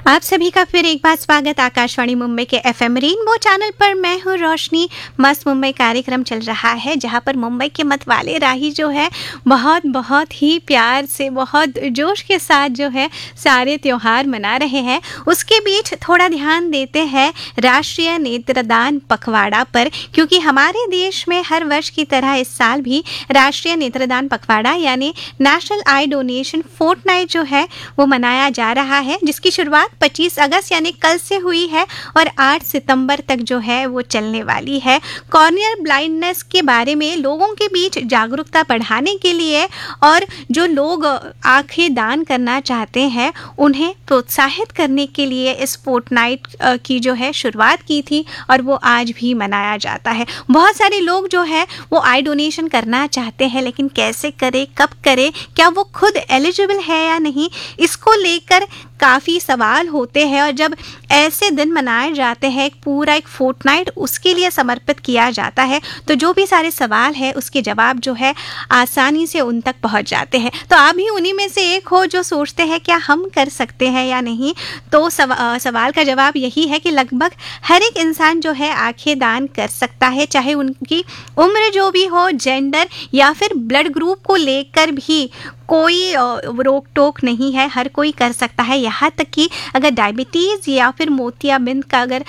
आप सभी का फिर एक बार स्वागत आकाशवाणी मुंबई के एफएम रेनबो चैनल पर। मैं हूँ रोशनी। मस्त मुंबई कार्यक्रम चल रहा है जहाँ पर मुंबई के मतवाले राही जो है बहुत ही प्यार से, बहुत जोश के साथ जो है सारे त्योहार मना रहे हैं। उसके बीच थोड़ा ध्यान देते हैं राष्ट्रीय नेत्रदान पखवाड़ा पर, क्योंकि हमारे देश में हर वर्ष की तरह इस साल भी राष्ट्रीय नेत्रदान पखवाड़ा यानी नेशनल आई डोनेशन फोर्टनाइट जो है वो मनाया जा रहा है, जिसकी शुरुआत 25 अगस्त यानी कल से हुई है और 8 सितंबर तक जो है वो चलने वाली है। कॉर्नियल ब्लाइंडनेस के बारे में लोगों के बीच जागरूकता बढ़ाने के लिए और जो लोग आंखें दान करना चाहते हैं उन्हें प्रोत्साहित करने के लिए इस फोर्टनाइट की जो है शुरुआत की थी और वो आज भी मनाया जाता है। बहुत सारे लोग जो है वो आई डोनेशन करना चाहते हैं, लेकिन कैसे करें, कब करें, क्या वो खुद एलिजिबल है या नहीं, इसको लेकर काफ़ी सवाल होते हैं। और जब ऐसे दिन मनाए जाते हैं, एक फोर्टनाइट उसके लिए समर्पित किया जाता है, तो जो भी सारे सवाल है उसके जवाब जो है आसानी से उन तक पहुंच जाते हैं। तो आप भी उन्हीं में से एक हो जो सोचते हैं क्या हम कर सकते हैं या नहीं। तो सवाल का जवाब यही है कि लगभग हर एक इंसान जो है आंखें दान कर सकता है, चाहे उनकी उम्र जो भी हो, जेंडर या फिर ब्लड ग्रुप को लेकर भी कोई रोक टोक नहीं है, हर कोई कर सकता है। यहाँ तक कि अगर डायबिटीज़ या फिर मोतियाबिंद का अगर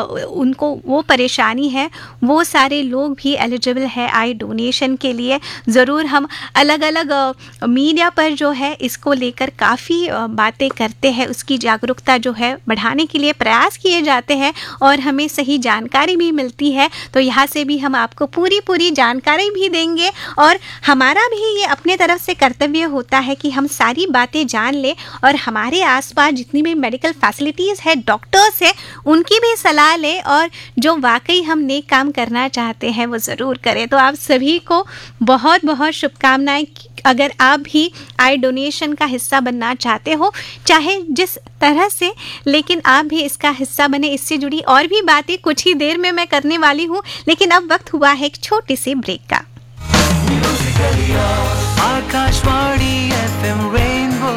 उनको वो परेशानी है, वो सारे लोग भी एलिजिबल है आई डोनेशन के लिए। ज़रूर हम अलग अलग मीडिया पर जो है इसको लेकर काफ़ी बातें करते हैं, उसकी जागरूकता जो है बढ़ाने के लिए प्रयास किए जाते हैं और हमें सही जानकारी भी मिलती है। तो यहाँ से भी हम आपको पूरी जानकारी भी देंगे और हमारा भी ये अपने तरफ से कर्तव्य होता है कि हम सारी बातें जान लें और हमारे आसपास जितनी भी मेडिकल फैसिलिटीज़ है, डॉक्टर्स है, उनकी भी सलाह लें और जो वाकई हम नेक काम करना चाहते हैं वो ज़रूर करें। तो आप सभी को बहुत शुभकामनाएं। अगर आप भी आई डोनेशन का हिस्सा बनना चाहते हो, चाहे जिस तरह से, लेकिन आप भी इसका हिस्सा बने। इससे जुड़ी और भी बातें कुछ ही देर में मैं करने वाली हूँ, लेकिन अब वक्त हुआ है एक छोटे से ब्रेक का। Akashvani FM rainbow.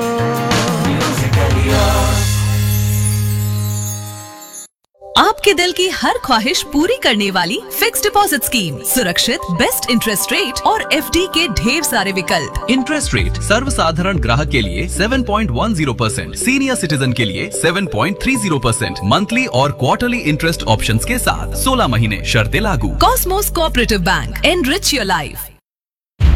आपके दिल की हर ख्वाहिश पूरी करने वाली फिक्स डिपॉजिट स्कीम, सुरक्षित, बेस्ट इंटरेस्ट रेट और एफडी के ढेर सारे विकल्प। इंटरेस्ट रेट सर्वसाधारण ग्राहक के लिए 7.10%, सीनियर सिटीजन के लिए 7.30%, मंथली और क्वार्टरली इंटरेस्ट ऑप्शंस के साथ 16 महीने, शर्तें लागू। Cosmos cooperative bank, enrich your life.